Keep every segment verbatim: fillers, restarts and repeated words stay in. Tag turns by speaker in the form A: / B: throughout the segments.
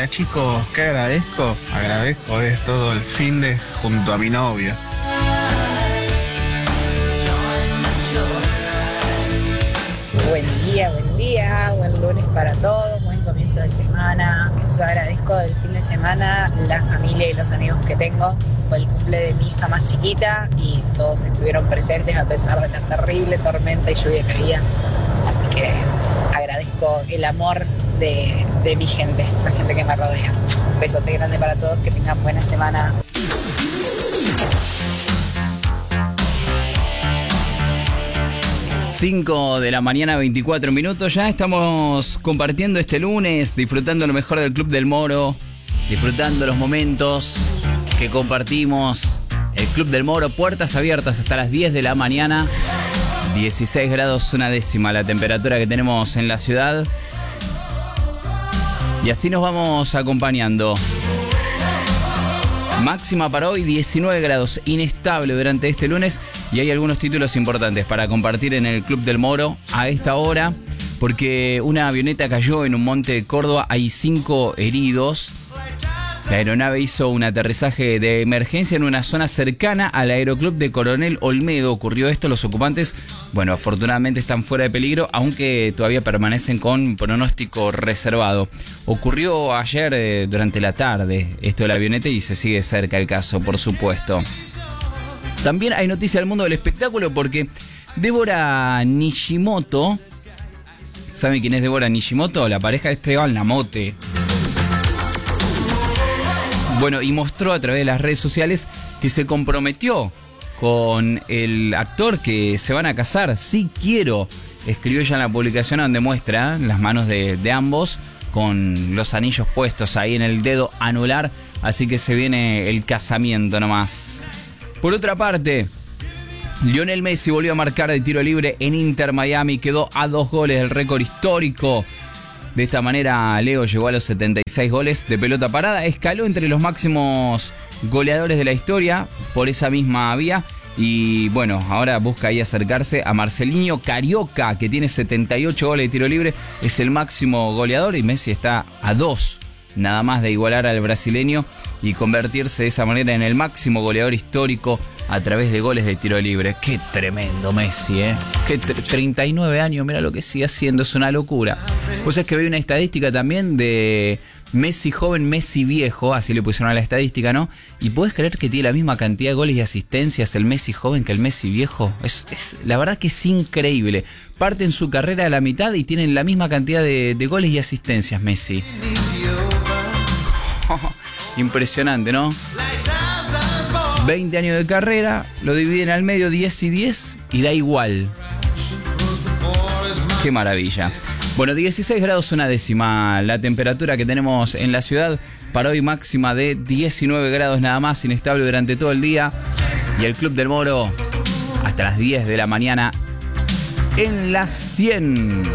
A: Hola chicos, ¿qué agradezco? Agradezco es todo el fin de junto a mi novia.
B: Buen día, buen día, buen lunes para todos, buen comienzo de semana. Yo agradezco del fin de semana la familia y los amigos que tengo. Fue el cumple de mi hija más chiquita y todos estuvieron presentes a pesar de la terrible tormenta y lluvia que había. Así que agradezco el amor de, de mi gente, la gente que me rodea. Un besote grande para todos, que tengan buena semana.
C: cinco de la mañana, veinticuatro minutos. Ya estamos compartiendo este lunes, disfrutando lo mejor del Club del Moro, disfrutando los momentos que compartimos. El Club del Moro, puertas abiertas hasta las diez de la mañana. dieciséis grados una décima la temperatura que tenemos en la ciudad. Y así nos vamos acompañando. Máxima para hoy, diecinueve grados, inestable durante este lunes. Y hay algunos títulos importantes para compartir en el Club del Moro a esta hora, porque una avioneta cayó en un monte de Córdoba, hay cinco heridos. La aeronave hizo un aterrizaje de emergencia en una zona cercana al aeroclub de Coronel Olmedo. Ocurrió esto, los ocupantes, bueno, afortunadamente están fuera de peligro, aunque todavía permanecen con pronóstico reservado. Ocurrió ayer eh, durante la tarde esto de la avioneta y se sigue cerca el caso, por supuesto. También hay noticia del mundo del espectáculo porque Débora Nishimoto, ¿saben quién es Débora Nishimoto? La pareja de Esteban Lamote. Bueno, y mostró a través de las redes sociales que se comprometió con el actor que se van a casar. Sí quiero, escribió ella en la publicación donde muestra las manos de, de ambos con los anillos puestos ahí en el dedo anular. Así que se viene el casamiento nomás. Por otra parte, Lionel Messi volvió a marcar de tiro libre en Inter Miami. Quedó a dos goles del récord histórico. De esta manera, Leo llegó a los setenta y seis goles de pelota parada. Escaló entre los máximos goleadores de la historia por esa misma vía. Y bueno, ahora busca ahí acercarse a Marcelinho Carioca, que tiene setenta y ocho goles de tiro libre. Es el máximo goleador y Messi está a dos nada más de igualar al brasileño y convertirse de esa manera en el máximo goleador histórico a través de goles de tiro libre. Qué tremendo Messi, ¿eh? Qué treinta y nueve años, mira lo que sigue haciendo, es una locura. Pues es que veo una estadística también de Messi joven, Messi viejo, así le pusieron a la estadística, ¿no? Y puedes creer que tiene la misma cantidad de goles y asistencias el Messi joven que el Messi viejo. Es, es la verdad que es increíble. Parten su carrera a la mitad y tienen la misma cantidad de, de goles y asistencias Messi. Impresionante, ¿no? veinte años de carrera, lo dividen al medio, diez y diez, y da igual. Qué maravilla. Bueno, dieciséis grados una décima la temperatura que tenemos en la ciudad. Para hoy máxima de diecinueve grados nada más, inestable durante todo el día. Y el Club del Moro hasta las diez de la mañana en las cien.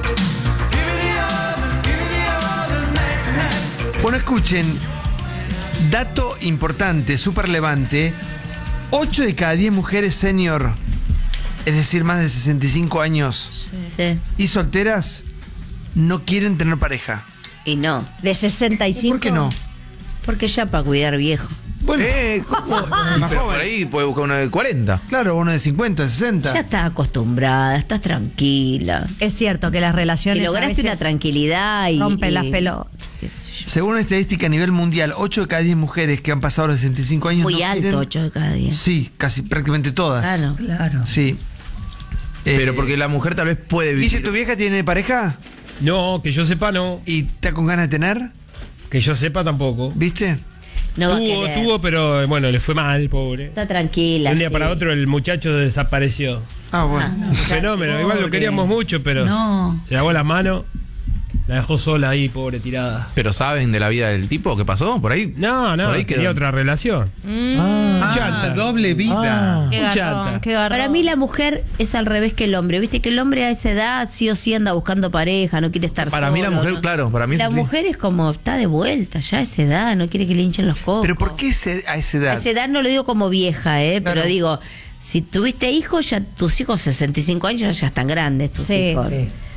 D: Bueno, escuchen, dato importante, súper relevante. ocho de cada diez mujeres senior, es decir, más de sesenta y cinco años
E: Sí.
D: y solteras, no quieren tener pareja.
E: Y no, de sesenta y cinco.
D: ¿Por qué no?
E: Porque ya para cuidar viejo.
D: Bueno,
F: Eh, ¿cómo? Pero por ahí puede buscar uno de cuarenta.
D: claro, uno de cincuenta, de sesenta.
E: Ya estás acostumbrada, estás tranquila.
G: Es cierto que las
E: Si
G: relaciones a
E: lograste
G: veces
E: una tranquilidad y...
G: rompen
E: y-
G: las pelotas.
E: qué sé yo.
D: Según una estadística a nivel mundial, ocho de cada diez mujeres que han pasado los sesenta y cinco años
E: Muy
D: no
E: alto,
D: quieren-
E: ocho de cada diez.
D: Sí, casi prácticamente todas.
E: Claro, claro.
D: Sí. Eh,
F: Pero porque la mujer tal vez puede vivir.
D: Dice, ¿tu vieja tiene pareja?
H: No, que yo sepa no.
D: ¿Y está con ganas de tener?
H: Que yo sepa tampoco.
D: ¿Viste?
E: No va a
H: tuvo,
E: querer.
H: tuvo, pero bueno, le fue mal, pobre.
E: Está tranquila.
H: De un día
E: sí.
H: para otro el muchacho desapareció.
D: Ah, bueno.
E: Ah,
H: Un fenómeno, igual lo
E: pobre.
H: queríamos mucho, pero
E: No.
H: se lavó la mano, la dejó sola ahí, pobre tirada.
F: Pero ¿saben de la vida del tipo? ¿Qué pasó? Por ahí.
H: No, no,
F: Por ahí
H: tenía
F: quedó.
H: otra relación.
D: Ah,
H: chanta.
D: doble vida.
G: Qué
H: Un
G: garrón,
H: chanta.
G: qué garrón.
E: Para mí la mujer es al revés que el hombre. Viste que el hombre a esa edad sí o sí anda buscando pareja, no quiere estar
F: Para
E: solo.
F: mí la mujer,
E: ¿no?
F: claro, para mí es
E: La
F: así.
E: mujer es como, está de vuelta, ya a esa edad, no quiere que le hinchen los cocos.
D: ¿Pero por qué se- a esa
E: A
D: edad?
E: esa edad no lo digo como vieja, ¿eh?
D: Claro.
E: Pero digo, si tuviste hijos, ya tus hijos sesenta y cinco años ya están grandes, tus
G: Sí,
E: hijos.
G: sí.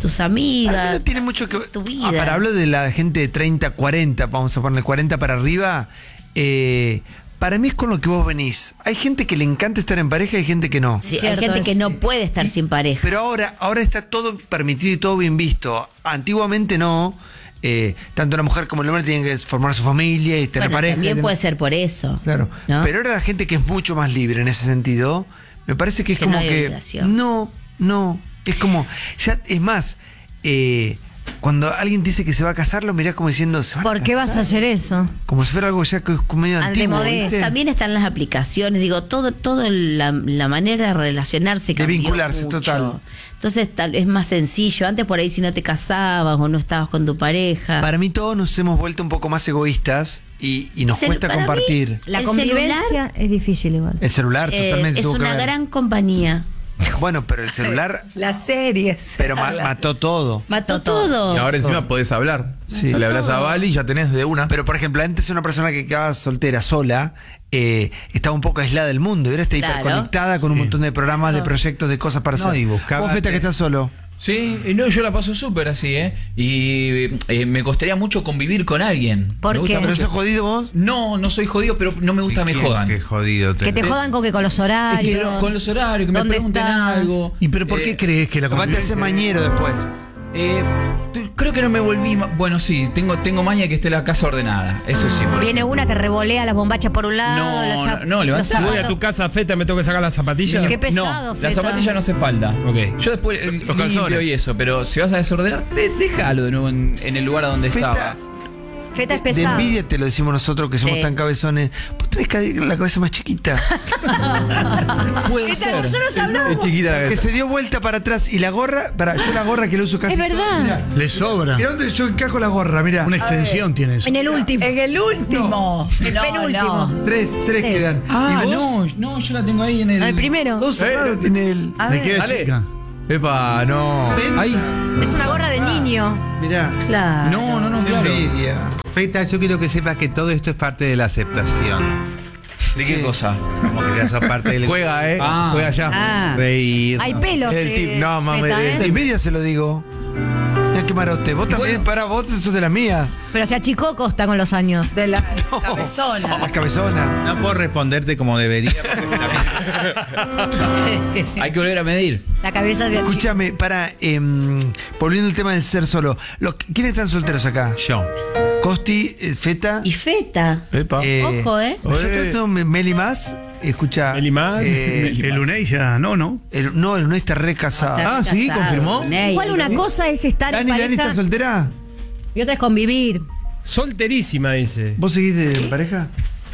E: tus amigas.
D: Para mí no tiene mucho que ver.
E: Tu vida.
D: Ah, para hablar de la gente de treinta, cuarenta, vamos a ponerle cuarenta para arriba. Eh, para mí es con lo que vos venís. Hay gente que le encanta estar en pareja y hay gente que no.
E: Sí, hay
G: Cierto,
E: gente
G: es-
E: que no puede estar sin pareja.
D: Pero ahora, ahora está todo permitido y todo bien visto. Antiguamente no. Eh, tanto la mujer como el hombre tienen que formar su familia y tener
E: Bueno,
D: pareja.
E: también
D: tener-
E: puede ser por eso.
D: Claro.
E: ¿no?
D: Pero ahora la gente que es mucho más libre en ese sentido, me parece que es
E: Que
D: como
E: no hay
D: que.
E: obligación.
D: No, no. Es como. Ya, es más, eh, cuando alguien dice que se va a casar, lo mirás como diciendo. ¿Se van
G: ¿Por qué vas a hacer eso?
D: Como si fuera algo ya que es medio
G: Al
D: antiguo.
G: demodé.
D: ¿viste?
E: También están las aplicaciones, digo, todo, todo la, la manera de relacionarse
D: De
E: cambió
D: vincularse,
E: mucho.
D: total.
E: Entonces tal, es más sencillo. Antes por ahí si no te casabas o no estabas con tu pareja.
D: Para mí todos nos hemos vuelto un poco más egoístas y, y nos
E: Cel-
D: cuesta
E: para mí,
D: compartir.
G: La
E: El
G: convivencia es difícil igual.
D: El celular
E: Eh,
D: totalmente
E: es
D: tuvo que
E: una
D: ver.
E: gran compañía.
D: Bueno, pero el celular.
B: Las series.
D: Pero ma- mató todo.
E: Mató todo.
F: Y ahora encima podés hablar.
D: Sí.
F: Le hablas a Bali y ya tenés de una.
D: Pero, por ejemplo, antes una persona que quedaba soltera sola eh, estaba un poco aislada del mundo. Y ahora está
E: Claro.
D: hiperconectada con un montón de programas, de proyectos, de cosas para
I: No,
D: hacer.
I: y buscaba
D: Vos, Feta, que
I: te-
D: estás solo.
C: Sí, y no, yo la paso súper así, ¿eh? Y eh, me costaría mucho convivir con alguien.
G: ¿Por
C: Me gusta
G: qué?
D: ¿Pero
C: mucho-
D: sos jodido vos?
C: No, no soy jodido, pero no me gusta que me
I: ¿Quién?
C: jodan.
I: Qué jodido.
G: Que te jodan con que con los horarios.
C: Es que con los horarios, que me
G: ¿Dónde
C: pregunten
G: estás?
C: algo.
I: ¿Y pero por
C: Eh,
I: qué crees que la
D: Capaz te hace
I: convivencia-
D: mañero después.
C: Eh, t- creo que no me volví. ma- Bueno, sí, tengo, tengo maña que esté la casa ordenada. Eso sí, por
G: Viene una, te revolea las bombachas por un lado.
C: No,
G: los zap-
C: no, no,
G: los
C: levantá.
H: Si voy a
G: zapatos.
H: tu casa, Feta, me tengo que sacar las zapatillas.
G: Qué pesado,
C: No,
G: Feta.
C: la zapatilla no hace falta.
H: Ok.
C: Yo después eh,
F: Los calzones.
C: limpio y eso, pero si vas a desordenar, de- déjalo de nuevo en, en el lugar a donde
D: Feta,
C: estaba.
G: Feta es
D: de
G: pesado.
D: envidia te lo decimos nosotros que somos
E: Sí.
D: tan cabezones. Vos tenés ca- la cabeza más chiquita.
C: Puede ser.
G: Nosotros hablamos.
F: Es chiquita la
D: Que
F: cabeza.
D: se dio vuelta para atrás y la gorra. Para, yo la gorra que la uso casi.
G: Es verdad.
D: Mirá,
I: Le sobra.
D: mirá dónde yo encajo la gorra, mirá.
I: Una extensión tiene eso.
G: En el último.
B: En el último.
G: El
B: No,
G: penúltimo.
B: no.
D: Tres, tres
G: Tres.
D: quedan.
C: Ah,
D: ¿Y vos?
C: no, no, yo la tengo ahí en el.
G: El primero.
D: Todo cerrado tiene el.
B: A
I: Me
B: ver.
I: queda
F: Dale.
I: chica.
F: Epa, no.
D: ¿Ven?
C: Ahí.
G: Es una gorra de niño.
D: Mirá.
E: Claro.
C: No, no, no, claro.
D: Envidia.
I: Feta, yo quiero que sepas que todo esto es parte de la aceptación.
C: ¿De qué cosa?
I: Como que ya sos parte del
F: Juega, eh.
C: Ah.
F: Juega ya.
E: Ah.
I: reír.
G: Hay pelos.
F: Es el
G: eh,
F: tip. No, mami,
G: Feta,
F: el
G: ¿eh?
D: De envidia se lo digo. Mirá qué marote. Vos también,
C: Bueno.
D: para vos sos de la mía.
G: Pero se achicó Costa con los años.
B: De la
D: La
B: cabezona.
D: cabezona.
I: No puedo responderte como debería. Porque también-
C: Hay que volver a medir.
G: La cabeza se achicó.
D: Escúchame, para, em, volviendo al tema del ser solo. Los, ¿Quiénes están solteros acá?
I: Yo.
D: Costi, eh, Feta.
E: Y Feta.
F: Epa.
D: eh,
E: Ojo, ¿eh?
D: Yo trato de Meli más. Escucha.
H: Meli más,
D: eh,
H: Meli
I: El Unai ya, no, no.
D: el- no, el no está re casado.
E: Está
F: Ah, ¿sí?
E: casado,
F: ¿Confirmó?
E: Ney.
G: Igual una cosa es estar en
D: Dani, Dani,
G: pareja
D: ¿estás soltera?
G: y otra es convivir.
H: Solterísima, dice.
D: ¿Vos seguís de pareja?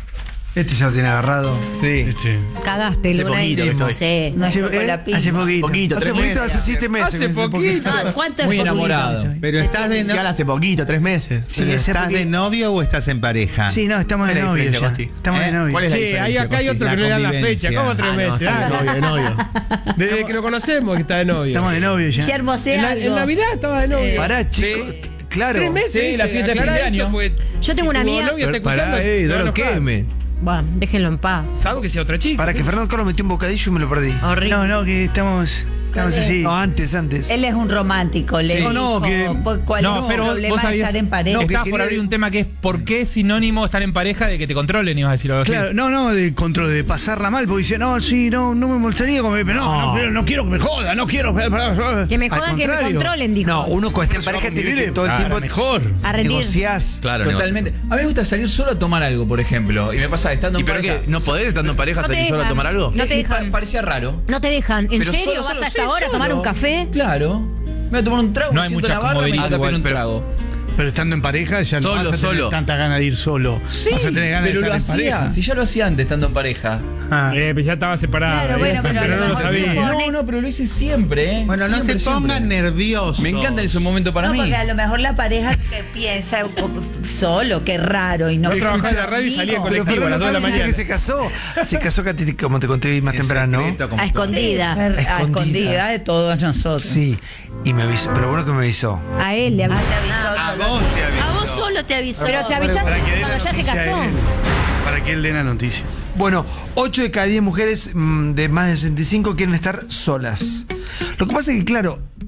D: Este ya lo tiene agarrado.
F: Sí.
I: Este.
G: Cagaste,
F: Hace
G: Luna.
F: poquito que estoy.
E: Sí.
B: No
D: Hace,
B: es con
D: eh,
B: la pinta.
D: hace poquito.
F: Poquito,
D: hace
F: tres
D: poquito,
F: meses.
D: hace siete meses.
H: Hace poquito.
E: Ah, ¿cuánto es
C: Muy
E: poquito?
C: enamorado.
I: Pero estás de, no-
F: Sí, hace poquito, tres meses.
I: pero
J: Sí, ese
I: ¿estás
J: porque-
I: de novio o estás en pareja?
J: Sí, no, estamos de
F: ¿Cuál es la
J: novio
F: diferencia,
J: ya.
F: Costi?
J: Estamos de
I: ¿Eh?
J: novio.
F: ¿Cuál es la
H: Sí,
F: diferencia,
H: hay, acá hay
F: Costi?
H: otro
I: La
H: que no le dan la
I: convivencia.
H: fecha. ¿Cómo tres
F: Ah, no,
H: meses?
F: está de
H: Ah,
F: novio, de novio.
H: Desde que lo conocemos que está de novio.
J: Estamos de novio ya.
E: Guillermo, hace
H: En, la-
E: algo.
H: en Navidad estaba de novio.
D: Pará, chico.
C: Sí.
D: t- Claro.
H: Tres meses.
C: Sí, la
H: dice,
C: fiesta de
H: aclará
C: fin de
H: eso,
C: año.
H: porque
G: Yo tengo una
H: si tu
G: amiga-
H: novio está
F: Pará,
H: escuchando,
F: eh,
H: se va a
F: no lo
H: enojar.
F: queme.
G: Bueno, déjenlo en paz.
H: Salvo que sea otra chica.
D: Para que Fernando Carlos metió un bocadillo y me lo perdí.
G: Horrible.
J: No, no, que estamos, estamos así.
D: No, antes, antes.
B: Él es un romántico, le
J: Sí.
B: dijo,
J: No, no, que-
B: pues, ¿cuál
K: No,
B: es el
K: pero vos-
B: problema
K: vos
B: de
K: sabías-
B: estar en pareja?
K: No, estabas
D: que
K: por
D: quería-
K: abrir un tema que es ¿por qué es sinónimo estar en pareja de que te controlen? Ibas a decir algo así.
J: Claro, no, no, de control, de pasarla mal, porque dice, no, sí, no, no me molestaría comer, pero no, no, quiero- no quiero que me joda, no quiero.
G: Que me
J: Al
G: jodan, que me
J: contrario.
G: controlen, dijo.
D: No, uno cuando está en
J: Eso
D: pareja
J: va a
D: tiene que
J: convivir,
D: todo el
J: claro,
D: tiempo
J: mejor.
G: A rendir.
D: negociás.
F: Claro,
C: Totalmente. A mí me gusta salir solo a tomar algo, por ejemplo. Y me pasa estando
F: ¿Y
C: en
F: pero
C: pareja.
F: qué? ¿No podés estando en pareja
G: No te
F: salir solo a
G: dejan.
F: tomar algo?
G: No te
C: Y pa-
G: dejan.
C: Parecía raro.
G: No te dejan. ¿En
C: Pero
G: serio
C: solo,
G: vas
C: solo,
G: hasta
C: sí,
G: ahora a tomar
C: solo.
G: un café?
C: Claro. Me voy a tomar un trago,
K: No
C: me
K: hay
C: siento
K: mucha
C: en la barra, me
K: comodidad
C: invito a pedir un
K: igual, pero-
C: trago.
I: Pero estando en pareja ya
F: Solo,
I: no vas a tener
F: solo.
I: tanta gana de ir solo.
C: Sí,
I: vas a tener ganas
C: pero
I: de
C: lo
I: estar en
C: hacía.
I: pareja.
C: Si ya lo hacía antes estando en pareja.
I: Ah.
H: Eh, pero ya estaba separada.
B: Claro,
H: eh,
B: bueno, pero a lo
H: no lo
B: mejor
H: sabía.
B: supone-
C: No, no, pero lo hice siempre, ¿eh?
I: Bueno, no
C: Siempre,
I: se pongan
C: siempre.
I: nerviosos.
C: Me encanta ese momento para
B: No,
C: mí.
B: porque a lo mejor la pareja que piensa solo, qué raro, y no
H: No
B: que
H: trabajaba en la
B: escucha
H: radio y salía en
B: conmigo.
H: colectivo a las dos de la
D: Fernando Carlos,
H: mañana.
D: que se casó. Se casó, Katy, como te conté más
I: En
D: temprano.
I: secreto, como
E: A
I: todo.
E: escondida.
B: Sí, a
D: Escondida.
B: escondida de todos nosotros.
D: Sí, y me avisó. Pero bueno que me avisó.
G: A él le avisó.
B: Ah, te avisó
I: A
B: solo.
I: vos te aviso.
E: A vos solo te avisó.
G: Pero te avisaste
I: Para que dé la
G: cuando ya se
I: noticia a
G: casó.
I: él. Para que él dé la noticia.
D: Bueno, ocho de cada diez mujeres mm, de más de sesenta y cinco quieren estar solas. Lo que pasa es que, claro,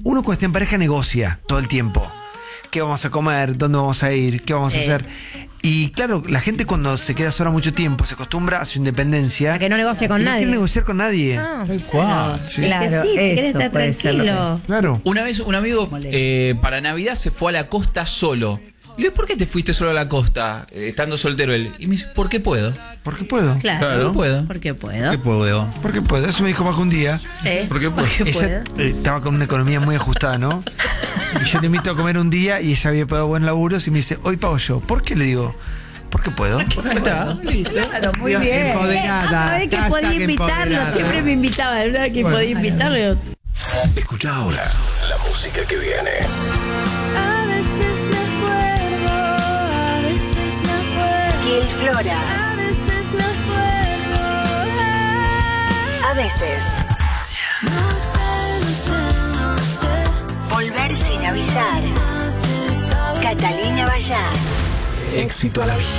D: uno cuando está en pareja negocia todo el tiempo. ¿Qué vamos a comer? ¿Dónde vamos a ir? ¿Qué vamos a
G: Sí.
D: hacer? Y claro, la gente cuando se queda sola mucho tiempo se acostumbra a su independencia.
G: A que no negocie con
D: y no
G: nadie.
D: quiere negociar con nadie.
G: Ah.
K: ¿Cuál?
D: Sí.
E: Es que sí, te querés
L: eso
E: estar
L: puede ser lo
E: tranquilo.
D: Claro.
C: Una vez un amigo eh, para Navidad se fue a la costa solo. Y le dije, ¿por qué te fuiste solo a la costa, eh, estando soltero él? Y me dice, ¿por qué puedo?
D: Porque puedo.
E: Claro.
C: Claro, no puedo.
E: Porque puedo.
A: ¿Qué puedo?
D: Porque puedo. Eso me dijo Majo un día.
E: Sí,
C: ¿Por qué puedo?
E: porque puedo.
D: Ella eh, estaba con una economía muy ajustada, ¿no? Y yo le invito a comer un día y ella había pagado buen laburo y me dice, hoy pago yo. ¿Por qué? Le digo, porque puedo.
C: Ahí está, listo.
E: Claro, muy
L: Dios,
E: bien.
L: empoderada.
E: A ver que
L: Hashtag
E: podía invitarlo,
L: empoderada.
E: siempre me invitaba, ¿verdad? Que podía invitarlo.
M: Escucha ahora la música que viene.
N: A veces me acuerdo, a veces me acuerdo.
B: Kiel Flora.
N: A veces me acuerdo.
B: A veces.
N: No sé, no sé, no sé.
B: Volver sin avisar. Catalina Bayar.
M: Éxito a la vista.